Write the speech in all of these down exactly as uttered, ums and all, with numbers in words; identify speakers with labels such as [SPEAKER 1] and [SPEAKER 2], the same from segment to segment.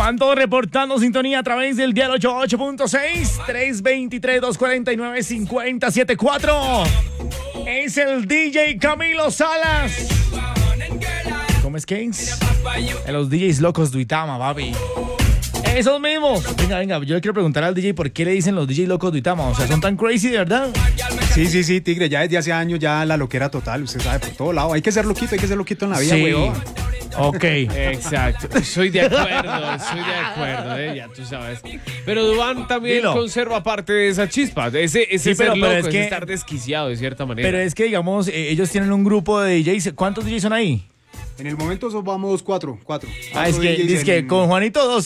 [SPEAKER 1] Van todos reportando sintonía a través del dial ochenta y ocho punto seis, tres dos tres, dos cuatro nueve, cinco cero siete cuatro. Es el D J Camilo Salas. ¿Cómo es que es? En los D Js locos de Uitama, papi. Esos mismos. Venga, venga, yo le quiero preguntar al D J por qué le dicen los D Js locos de Uitama. O sea, ¿son tan crazy de verdad?
[SPEAKER 2] Sí, sí, sí, Tigre, ya desde hace años ya la loquera total, usted sabe, por todo lado. Hay que ser loquito, hay que ser loquito en la vida,
[SPEAKER 1] Sí.
[SPEAKER 2] weón.
[SPEAKER 1] Ok.
[SPEAKER 3] Exacto, soy de acuerdo, soy de acuerdo, eh, ya tú sabes. Pero Duván también
[SPEAKER 1] Dilo.
[SPEAKER 3] conserva parte de esa chispa, ese, ese
[SPEAKER 1] Sí,
[SPEAKER 3] ser
[SPEAKER 1] pero- pero
[SPEAKER 3] loco,
[SPEAKER 1] es
[SPEAKER 3] es
[SPEAKER 1] que-
[SPEAKER 3] estar desquiciado de cierta manera.
[SPEAKER 1] Pero es que, digamos, eh, ellos tienen un grupo de D Js. ¿Cuántos D Js son ahí?
[SPEAKER 2] En el momento so- vamos cuatro, cuatro.
[SPEAKER 1] Ah, es
[SPEAKER 2] Cuatro
[SPEAKER 1] que,
[SPEAKER 2] D Js
[SPEAKER 1] dice que
[SPEAKER 2] en-
[SPEAKER 1] con Juanito dos.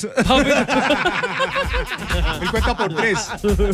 [SPEAKER 2] Él cuenta por tres.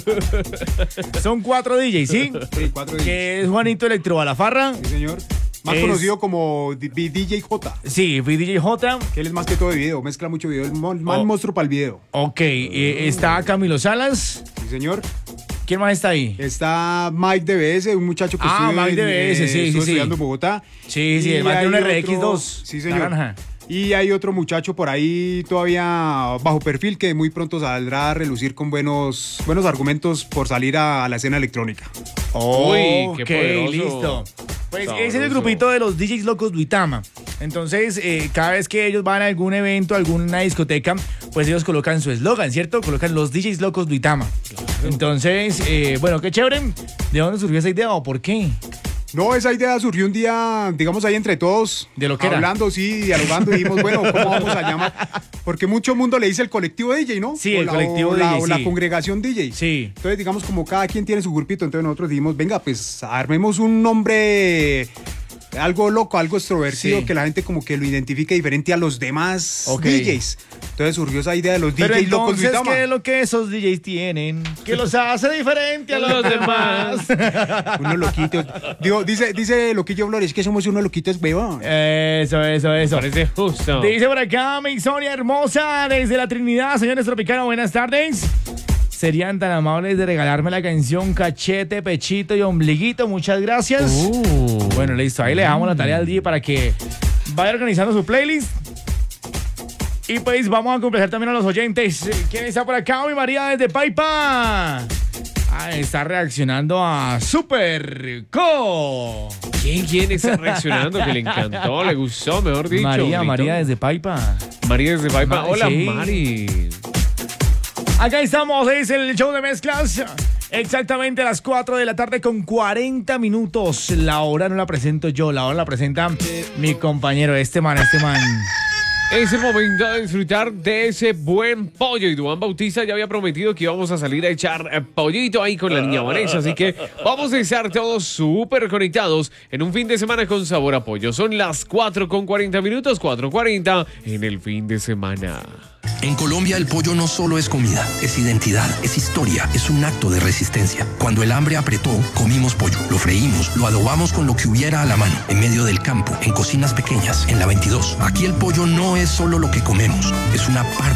[SPEAKER 1] Son cuatro D Js, ¿sí?
[SPEAKER 2] Sí, cuatro D Js.
[SPEAKER 1] Que es Juanito Electro Balafarra.
[SPEAKER 2] Sí, señor. Más
[SPEAKER 1] Es-
[SPEAKER 2] conocido como D- D J J,
[SPEAKER 1] Sí, fui D J J.
[SPEAKER 2] que él es más que todo de video, mezcla mucho video, el mon- más
[SPEAKER 1] Oh.
[SPEAKER 2] monstruo para el video.
[SPEAKER 1] Ok, eh, está Camilo Salas.
[SPEAKER 2] Sí, señor.
[SPEAKER 1] ¿Quién más está ahí?
[SPEAKER 2] Está Mike D B S, un muchacho que
[SPEAKER 1] Ah,
[SPEAKER 2] estuvo
[SPEAKER 1] Mike D B S, sí, sí,
[SPEAKER 2] estuvo
[SPEAKER 1] sí.
[SPEAKER 2] estudiando en Bogotá.
[SPEAKER 1] Sí, sí,
[SPEAKER 2] Y
[SPEAKER 1] el man tiene un
[SPEAKER 2] hay
[SPEAKER 1] R X
[SPEAKER 2] otro-
[SPEAKER 1] dos.
[SPEAKER 2] Sí, señor.
[SPEAKER 1] Naranja.
[SPEAKER 2] Y hay otro muchacho por ahí todavía bajo perfil que muy pronto saldrá a relucir con buenos, buenos argumentos por salir a, a la escena electrónica.
[SPEAKER 3] Uy, qué
[SPEAKER 1] Ok,
[SPEAKER 3] poderoso.
[SPEAKER 1] listo. Pues ese es el
[SPEAKER 3] Sabroso.
[SPEAKER 1] grupito de los D Js locos de Uitama. Entonces, eh, cada vez que ellos van a algún evento, a alguna discoteca, pues ellos colocan su eslogan, ¿cierto? Colocan los D Js locos de Uitama. Entonces, eh, bueno, qué chévere. ¿De dónde surgió esa idea o por qué?
[SPEAKER 2] No, esa idea surgió un día, digamos, ahí entre todos.
[SPEAKER 1] ¿De lo que era?
[SPEAKER 2] Hablando, sí, dialogando. Y dijimos, bueno, ¿cómo vamos a llamar? Porque mucho mundo le dice el colectivo D J, ¿no?
[SPEAKER 1] Sí,
[SPEAKER 2] O
[SPEAKER 1] el
[SPEAKER 2] la-
[SPEAKER 1] colectivo
[SPEAKER 2] o la,
[SPEAKER 1] D J,
[SPEAKER 2] o la
[SPEAKER 1] sí.
[SPEAKER 2] congregación D J.
[SPEAKER 1] Sí.
[SPEAKER 2] Entonces, digamos, como cada quien tiene su grupito, entonces nosotros dijimos, venga, pues armemos un nombre, algo loco, algo extrovertido,
[SPEAKER 1] Sí.
[SPEAKER 2] que la gente como que lo identifique diferente a los demás
[SPEAKER 1] Ok.
[SPEAKER 2] D Js. Entonces surgió esa idea de los
[SPEAKER 1] Pero
[SPEAKER 2] D Js locos de
[SPEAKER 1] entonces,
[SPEAKER 2] Uitama.
[SPEAKER 1] ¿qué es lo que esos D Js tienen? Que los hace diferente a los demás.
[SPEAKER 2] Unos loquitos. Digo, dice, dice Loquillo Flores que somos unos loquitos, weón.
[SPEAKER 1] Eso, eso, eso.
[SPEAKER 3] Parece justo.
[SPEAKER 1] Dice por acá mi Sonia hermosa desde la Trinidad. Señores Tropicana, buenas tardes. Serían tan amables de regalarme la canción Cachete, Pechito y Ombliguito. Muchas gracias.
[SPEAKER 3] Uh.
[SPEAKER 1] Bueno, listo. Ahí le dejamos la tarea al D J para que vaya organizando su playlist. Y pues vamos a complacer también a los oyentes. ¿Quién está por acá? Mi María desde Paipa. Ah, está reaccionando a Super Co.
[SPEAKER 3] ¿Quién, quién está reaccionando? Que le encantó, le gustó, mejor dicho.
[SPEAKER 1] María,
[SPEAKER 3] bonito.
[SPEAKER 1] María desde Paipa.
[SPEAKER 3] María desde Paipa.
[SPEAKER 1] Ma-
[SPEAKER 3] Hola,
[SPEAKER 1] sí.
[SPEAKER 3] Mari.
[SPEAKER 1] Acá estamos, es el show de mezclas. Exactamente a las cuatro de la tarde con cuarenta minutos. La hora no la presento yo, la hora la presenta mi compañero, este man, este man.
[SPEAKER 3] Es el momento de disfrutar de ese buen pollo. Y Duván Bautista ya había prometido que íbamos a salir a echar eh, pollito ahí con la niña Vanessa. Así que vamos a estar todos súper conectados en un fin de semana con sabor a pollo. Son las cuatro con cuarenta minutos, cuatro cuarenta en el fin de semana.
[SPEAKER 4] En Colombia el pollo no solo es comida, es identidad, es historia, es un acto de resistencia. Cuando el hambre apretó, comimos pollo, lo freímos, lo adobamos con lo que hubiera a la mano, en medio del campo, en cocinas pequeñas, en la veintidós. Aquí el pollo no es solo lo que comemos, es una parte